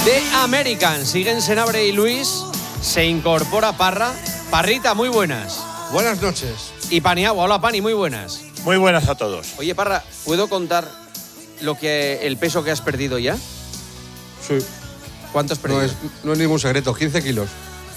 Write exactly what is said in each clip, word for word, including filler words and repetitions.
de American. Siguen Senabre y Luis. Se incorpora Parra. Parrita, muy buenas. Buenas noches. Y Paniagua. Hola, Pani, muy buenas. Muy buenas a todos. Oye, Parra, ¿puedo contar lo que el peso que has perdido ya? Sí. ¿Cuánto has perdido? No es, no es ningún secreto, quince kilos.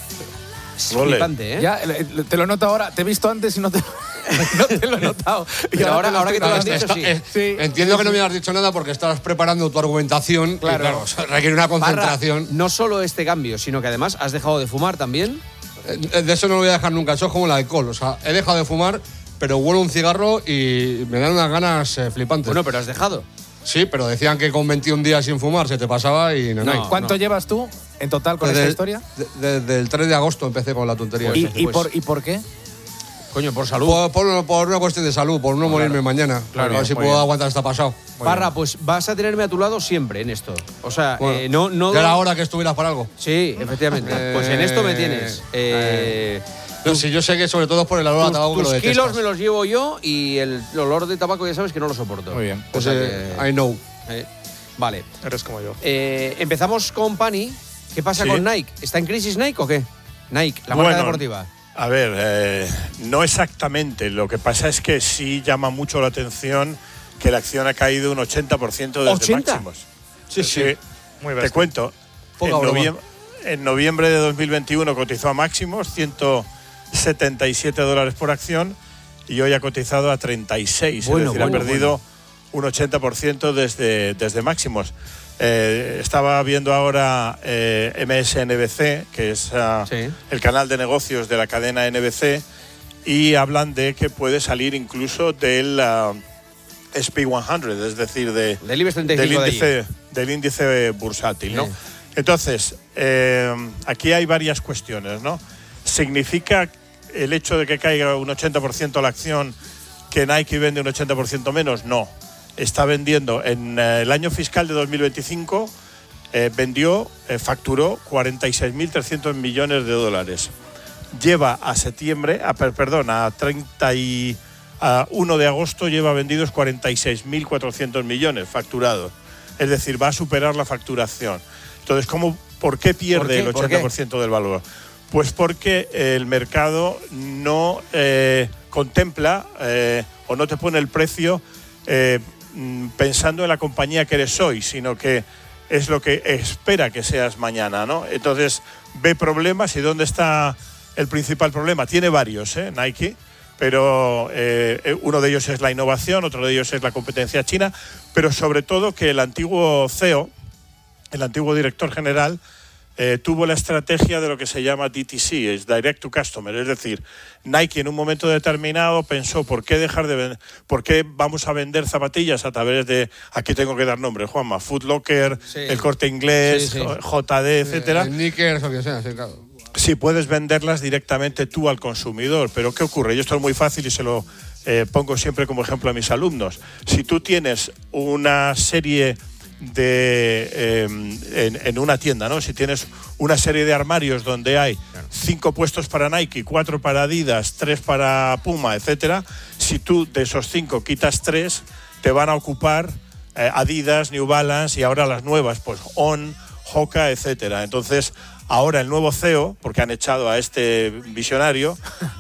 Es flipante, ¿eh? Ya, te lo he notado ahora. Te he visto antes y no te, no te lo he notado. Y Pero ahora, ahora que te lo has Está- dicho, está- sí. eh, Sí. Entiendo que no me has dicho nada porque estabas preparando tu argumentación. Claro. Y claro, o sea, requiere una Parra, concentración. no solo este cambio, sino que además has dejado de fumar también. Eh, De eso no lo voy a dejar nunca. Eso es como el alcohol. O sea, he dejado de fumar, pero huelo un cigarro y me dan unas ganas eh, flipantes. Bueno, pero has dejado. Sí, pero decían que con veintiún días sin fumar se te pasaba y no. No, no. ¿Cuánto no. llevas tú en total con Desde- esta historia? de- Desde el tres de agosto empecé con la tontería. ¿Y, esa. y pues- por, ¿Y por qué? Coño, por salud. Por, por- por una cuestión de salud, por no morirme mañana. Claro, a ver si muy puedo bien. aguantar hasta pasado. Parra, pues vas a tenerme a tu lado siempre en esto. O sea, Bueno, eh, no, no. ya era hora que estuvieras para algo. Sí, efectivamente. Pues en esto me tienes. Eh, No, sí, yo sé que sobre todo es por el olor a tus tabaco que lo tus detestas. kilos me los llevo yo y el olor de tabaco ya sabes que no lo soporto. Muy bien. O Pues, sea eh, que- I know. eh, vale. Eres como yo. Eh, empezamos con Pani. ¿Qué pasa Sí. con Nike? ¿Está en crisis Nike o qué? Nike, la Bueno, marca deportiva. A ver, eh, no exactamente. Lo que pasa es que sí llama mucho la atención que la acción ha caído un ochenta por ciento desde ¿ochenta? máximos. Sí, sí. Muy Te cuento. Poca En, broma. noviem- en noviembre de dos mil veintiuno cotizó a máximos, ciento setenta y siete dólares por acción, y hoy ha cotizado a treinta y seis. Bueno, es decir, bueno, ha perdido un ochenta por ciento desde, desde máximos. Eh, estaba viendo ahora eh, M S N B C, que es ah, Sí. el canal de negocios de la cadena N B C, y hablan de que puede salir incluso del ah, S and P cien, es decir, de, Del IBEX treinta y del cinco de índice, del índice bursátil, ¿no? Sí. Entonces, eh, aquí hay varias cuestiones, ¿no? ¿Significa el hecho de que caiga un ochenta por ciento la acción que Nike vende un ochenta por ciento menos? No. Está vendiendo en eh, el año fiscal de dos mil veinticinco, eh, vendió, eh, facturó cuarenta y seis mil trescientos millones de dólares. Lleva a septiembre, a, per- perdón, a treinta y uno de agosto lleva vendidos cuarenta y seis mil cuatrocientos millones facturados. Es decir, va a superar la facturación. Entonces, ¿cómo, ¿por qué pierde ¿Por qué? el ¿Por qué? ochenta por ciento del valor? Pues porque el mercado no eh, contempla eh, o no te pone el precio eh, mm, pensando en la compañía que eres hoy, sino que es lo que espera que seas mañana, ¿no? Entonces ve problemas. ¿Y dónde está el principal problema? Tiene varios, ¿eh? Nike, pero eh, uno de ellos es la innovación, otro de ellos es la competencia china, pero sobre todo que el antiguo C E O, el antiguo director general, eh, tuvo la estrategia de lo que se llama D T C, es Direct to Customer, es decir, Nike en un momento determinado pensó, ¿por qué dejar de vender, por qué vamos a vender zapatillas a través de, aquí tengo que dar nombres, Juanma, Foot Locker, Sí. el Corte Inglés, Sí, sí. J D, etcétera? Eh, Sneakers o que sea, sí, claro. Sí, puedes venderlas directamente tú al consumidor, pero ¿qué ocurre? Y esto es muy fácil y se lo eh, pongo siempre como ejemplo a mis alumnos. Si tú tienes una serie de eh, en, en una tienda, ¿no? Si tienes una serie de armarios donde hay cinco puestos para Nike, cuatro para Adidas, tres para Puma, etcétera, si tú de esos cinco quitas tres, te van a ocupar eh, Adidas, New Balance y ahora las nuevas, pues On, Hoka, etcétera. Entonces, ahora el nuevo C E O, porque han echado a este visionario,